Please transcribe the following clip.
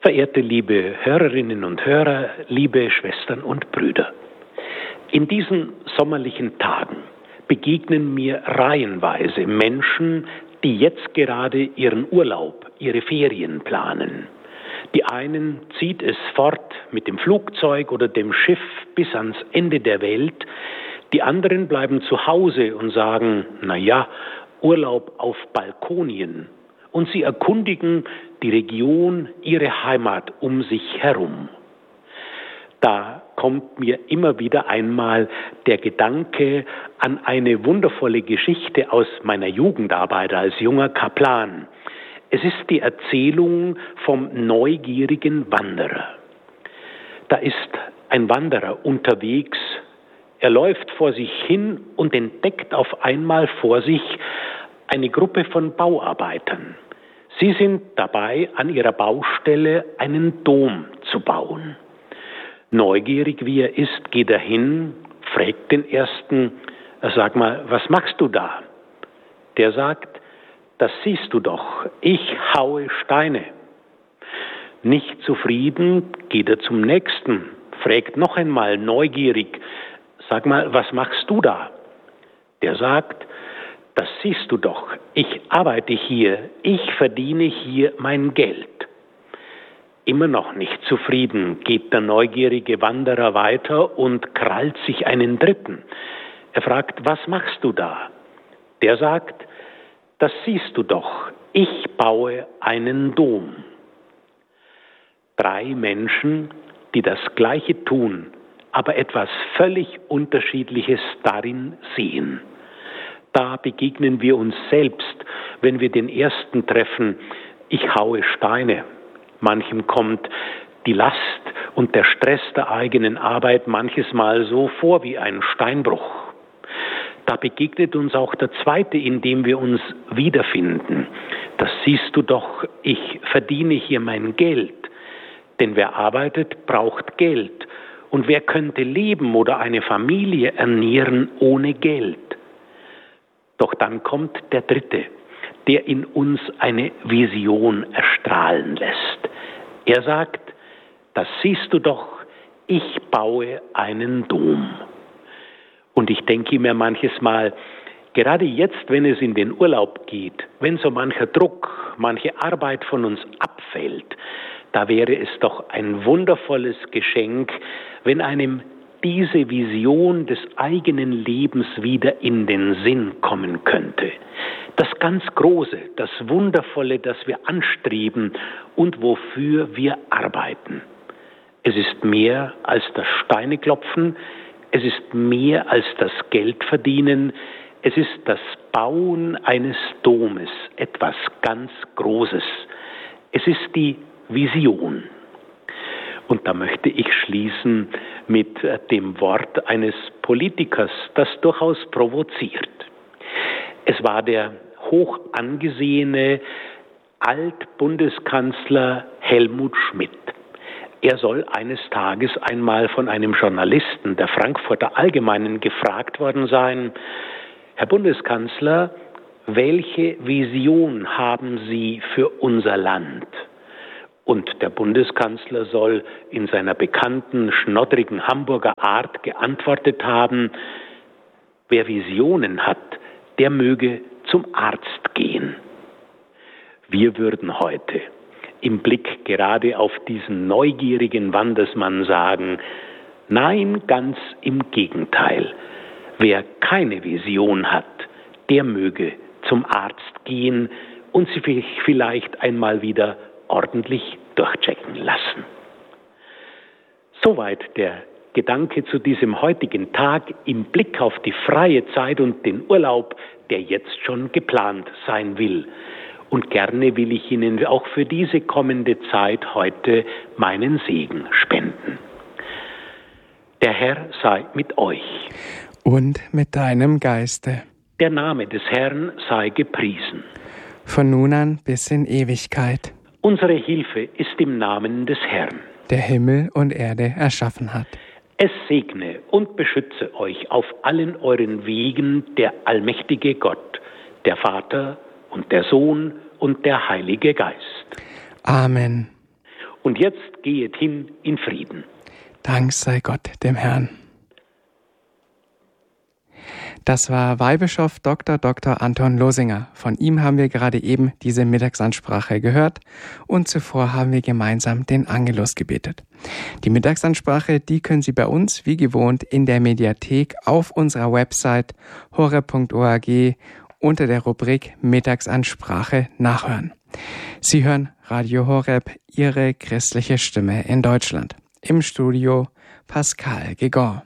Verehrte liebe Hörerinnen und Hörer, liebe Schwestern und Brüder, in diesen sommerlichen Tagen begegnen mir reihenweise Menschen, die jetzt gerade ihren Urlaub, ihre Ferien planen. Die einen zieht es fort mit dem Flugzeug oder dem Schiff bis ans Ende der Welt, die anderen bleiben zu Hause und sagen, Urlaub auf Balkonien. Und sie erkundigen die Region, ihre Heimat um sich herum. Da kommt mir immer wieder einmal der Gedanke an eine wundervolle Geschichte aus meiner Jugendarbeit als junger Kaplan. Es ist die Erzählung vom neugierigen Wanderer. Da ist ein Wanderer unterwegs. Er läuft vor sich hin und entdeckt auf einmal vor sich eine Gruppe von Bauarbeitern. Sie sind dabei, an ihrer Baustelle einen Dom zu bauen. Neugierig wie er ist, geht er hin, fragt den Ersten, sag mal, was machst du da? Der sagt, das siehst du doch, ich haue Steine. Nicht zufrieden, geht er zum Nächsten, fragt noch einmal neugierig, sag mal, was machst du da? Der sagt, das siehst du doch, ich arbeite hier, ich verdiene hier mein Geld. Immer noch nicht zufrieden, geht der neugierige Wanderer weiter und krallt sich einen Dritten. Er fragt, was machst du da? Der sagt, das siehst du doch, ich baue einen Dom. 3 Menschen, die das Gleiche tun, aber etwas völlig Unterschiedliches darin sehen. Da begegnen wir uns selbst, wenn wir den Ersten treffen, ich haue Steine. Manchem kommt die Last und der Stress der eigenen Arbeit manches Mal so vor wie ein Steinbruch. Da begegnet uns auch der Zweite, in dem wir uns wiederfinden. Das siehst du doch, ich verdiene hier mein Geld. Denn wer arbeitet, braucht Geld. Und wer könnte leben oder eine Familie ernähren ohne Geld? Doch dann kommt der Dritte, der in uns eine Vision erstrahlen lässt. Er sagt, das siehst du doch, ich baue einen Dom. Und ich denke mir manches Mal, gerade jetzt, wenn es in den Urlaub geht, wenn so mancher Druck, manche Arbeit von uns abfällt, da wäre es doch ein wundervolles Geschenk, wenn einem diese Vision des eigenen Lebens wieder in den Sinn kommen könnte. Das ganz Große, das Wundervolle, das wir anstreben und wofür wir arbeiten. Es ist mehr als das Steineklopfen, es ist mehr als das Geldverdienen, es ist das Bauen eines Domes, etwas ganz Großes. Es ist die Vision. Und da möchte ich schließen mit dem Wort eines Politikers, das durchaus provoziert. Es war der hoch angesehene Altbundeskanzler Helmut Schmidt. Er soll eines Tages einmal von einem Journalisten der Frankfurter Allgemeinen gefragt worden sein, Herr Bundeskanzler, welche Vision haben Sie für unser Land? Und der Bundeskanzler soll in seiner bekannten, schnoddrigen Hamburger Art geantwortet haben, wer Visionen hat, der möge zum Arzt gehen. Wir würden heute im Blick gerade auf diesen neugierigen Wandersmann sagen, nein, ganz im Gegenteil. Wer keine Vision hat, der möge zum Arzt gehen und sich vielleicht einmal wieder ordentlich durchchecken lassen. Soweit der Gedanke zu diesem heutigen Tag im Blick auf die freie Zeit und den Urlaub, der jetzt schon geplant sein will. Und gerne will ich Ihnen auch für diese kommende Zeit heute meinen Segen spenden. Der Herr sei mit euch. Und mit deinem Geiste. Der Name des Herrn sei gepriesen. Von nun an bis in Ewigkeit. Unsere Hilfe ist im Namen des Herrn, der Himmel und Erde erschaffen hat. Es segne und beschütze euch auf allen euren Wegen der allmächtige Gott, der Vater und der Sohn und der Heilige Geist. Amen. Und jetzt gehet hin in Frieden. Dank sei Gott dem Herrn. Das war Weihbischof Dr. Anton Losinger. Von ihm haben wir gerade eben diese Mittagsansprache gehört und zuvor haben wir gemeinsam den Angelus gebetet. Die Mittagsansprache, die können Sie bei uns wie gewohnt in der Mediathek auf unserer Website horeb.org unter der Rubrik Mittagsansprache nachhören. Sie hören Radio Horeb, Ihre christliche Stimme in Deutschland. Im Studio Pascal Gegon.